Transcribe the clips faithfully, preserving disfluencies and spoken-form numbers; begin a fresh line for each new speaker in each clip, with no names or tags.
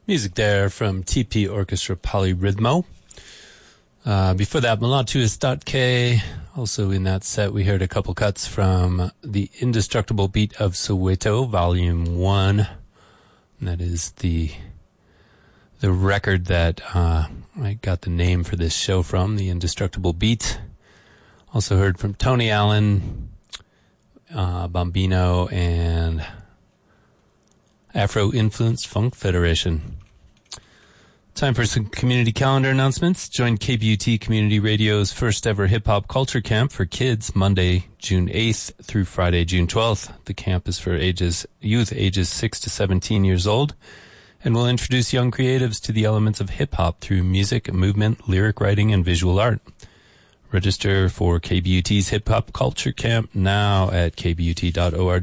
Music there from T P Orchestra Polyrhythmo. Uh, before that, Melatuus.k. Also in that set, we heard a couple cuts from The Indestructible Beat of Soweto, Volume one. And that is the the record that uh, I got the name for this show from, The Indestructible Beat. Also heard from Tony Allen, uh, Bambino, and Afro-Influenced Funk Federation. Time for some community calendar announcements. Join K B U T Community Radio's first ever hip-hop culture camp for kids, Monday, June eighth through Friday, June twelfth. The camp is for ages youth ages six to seventeen years old and will introduce young creatives to the elements of hip-hop through music, movement, lyric writing, and visual art. Register for K B U T's hip-hop culture camp now at k b u t dot org.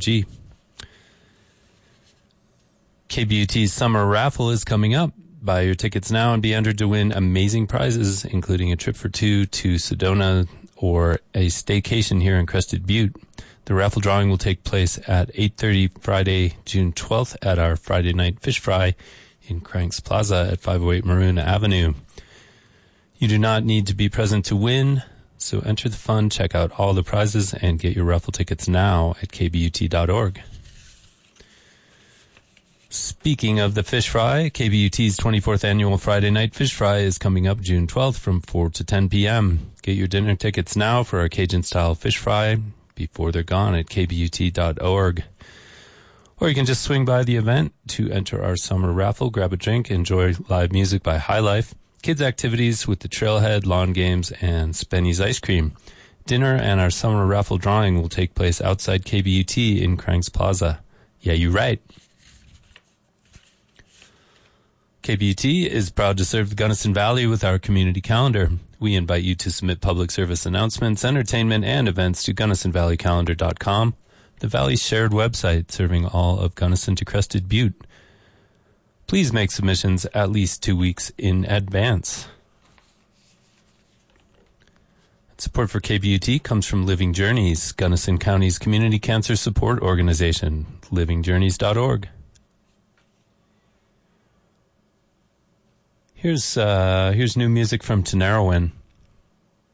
K B U T's summer raffle is coming up. Buy your tickets now and be entered to win amazing prizes, including a trip for two to Sedona or a staycation here in Crested Butte. The raffle drawing will take place at eight thirty Friday, June twelfth at our Friday night fish fry in Cranks Plaza at five oh eight Maroon Avenue. You do not need to be present to win, so enter the fun, check out all the prizes, and get your raffle tickets now at k b u t dot org. Speaking of the fish fry, K B U T's twenty-fourth annual Friday night fish fry is coming up June twelfth from four to ten p.m. Get your dinner tickets now for our Cajun-style fish fry before they're gone at k b u t dot org. Or you can just swing by the event to enter our summer raffle, grab a drink, enjoy live music by High Life, kids' activities with the Trailhead, lawn games, and Spenny's Ice Cream. Dinner and our summer raffle drawing will take place outside K B U T in Cranks Plaza. Yeah, you're right. K B U T is proud to serve the Gunnison Valley with our community calendar. We invite you to submit public service announcements, entertainment, and events to gunnison valley calendar dot com, the Valley's shared website serving all of Gunnison to Crested Butte. Please make submissions at least two weeks in advance. Support for K B U T comes from Living Journeys, Gunnison County's community cancer support organization, living journeys dot org. Here's uh, here's new music from Tenarawin.